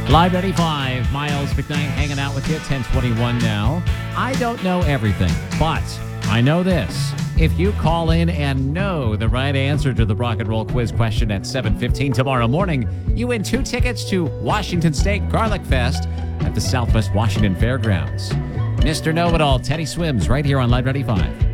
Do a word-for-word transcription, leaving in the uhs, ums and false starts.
Live ninety-five, Miles McKnight hanging out with you at ten twenty-one now. I don't know everything, but I know this. If you call in and know the right answer to the rock and roll quiz question at seven fifteen tomorrow morning, you win two tickets to Washington State Garlic Fest at the Southwest Washington Fairgrounds. Mister Know-It-All, Teddy Swims, right here on Live ninety-five.